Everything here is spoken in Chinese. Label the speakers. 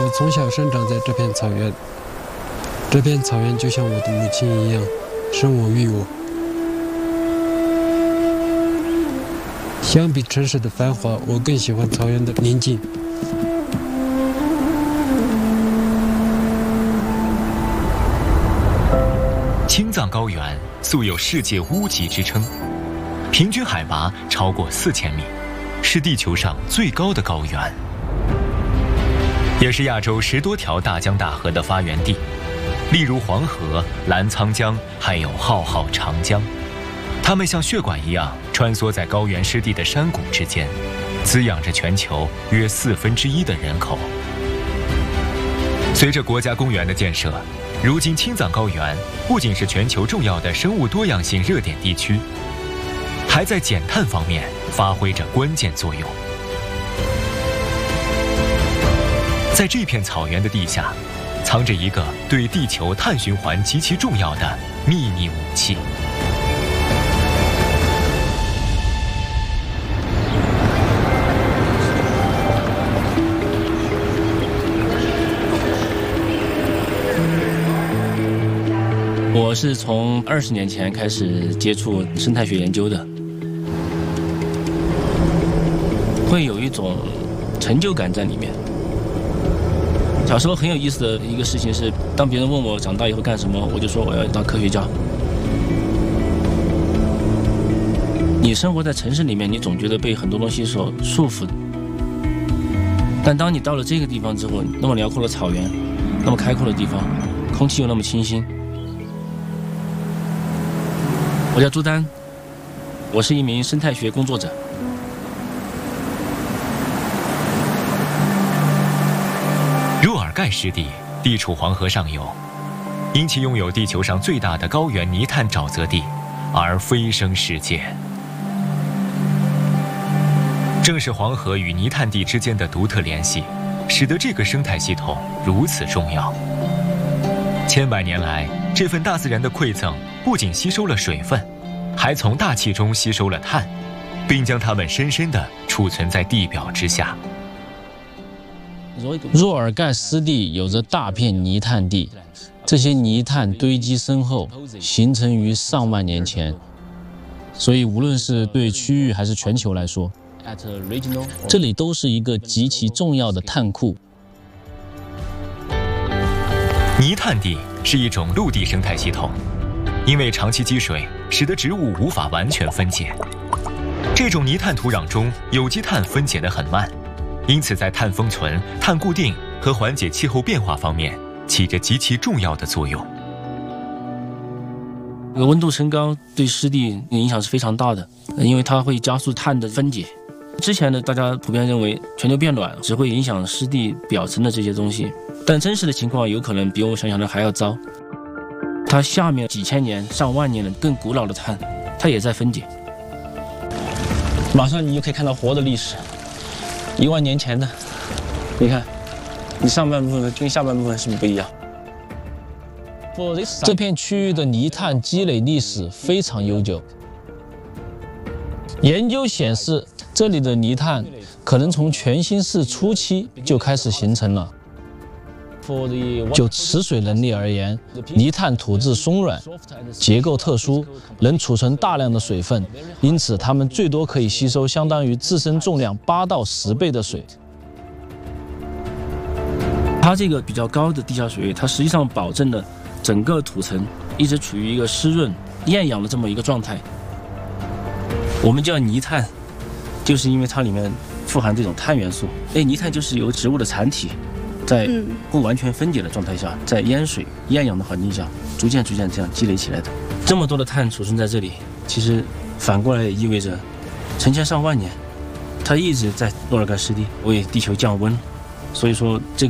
Speaker 1: 我从小生长在这片草原，这片草原就像我的母亲一样，生我育我。相比城市的繁华，我更喜欢草原的宁静。
Speaker 2: 青藏高原素有世界屋脊之称，平均海拔超过4000米，是地球上最高的高原，也是亚洲10多条大江大河的发源地，例如黄河、澜沧江，还有浩浩长江。它们像血管一样穿梭在高原湿地的山谷之间，滋养着全球约1/4的人口。随着国家公园的建设，如今青藏高原不仅是全球重要的生物多样性热点地区，还在减碳方面发挥着关键作用。在这片草原的地下，藏着一个对地球碳循环极其重要的秘密武器。
Speaker 3: 我是从20年前开始接触生态学研究的，会有一种成就感在里面。小时候很有意思的一个事情是，当别人问我长大以后干什么，我就说我要当科学家。你生活在城市里面，你总觉得被很多东西所束缚，但当你到了这个地方之后，那么辽阔的草原，那么开阔的地方，空气又那么清新。我叫朱丹，我是一名生态学工作者。
Speaker 2: 若尔盖湿地地处黄河上游，因其拥有地球上最大的高原泥炭沼泽地而飞升世界。正是黄河与泥炭地之间的独特联系，使得这个生态系统如此重要。千百年来，这份大自然的馈赠不仅吸收了水分，还从大气中吸收了碳，并将它们深深地储存在地表之下。
Speaker 3: 若尔盖湿地有着大片泥炭地，这些泥炭堆积深厚，形成于上万年前，所以无论是对区域还是全球来说，这里都是一个极其重要的炭库。
Speaker 2: 泥炭地是一种陆地生态系统，因为长期积水，使得植物无法完全分解。这种泥炭土壤中有机碳分解得很慢，因此在碳封存、碳固定和缓解气候变化方面起着极其重要的作用。
Speaker 3: 温度升高对湿地影响是非常大的，因为它会加速碳的分解。之前呢，大家普遍认为全球变暖只会影响湿地表层的这些东西，但真实的情况有可能比我们想象的还要糟。它下面几千年、上万年的更古老的碳，它也在分解。马上你就可以看到活的历史，1万年前的，你看，你上半部分跟下半部分是不是不一样？这片区域的泥炭积累历史非常悠久。研究显示，这里的泥炭可能从全新世初期就开始形成了。就持水能力而言，泥炭土质松软，结构特殊，能储存大量的水分，因此它们最多可以吸收相当于自身重量8到10倍的水。它这个比较高的地下水位，它实际上保证了整个土层一直处于一个湿润、厌氧的这么一个状态。我们叫泥炭，就是因为它里面富含这种碳元素。泥炭就是由植物的残体在不完全分解的状态下，在淹水、厌氧的环境下，逐渐这样积累起来的。这么多的碳储存在这里，其实反过来也意味着成千上万年，它一直在若尔盖湿地为地球降温。所以说这个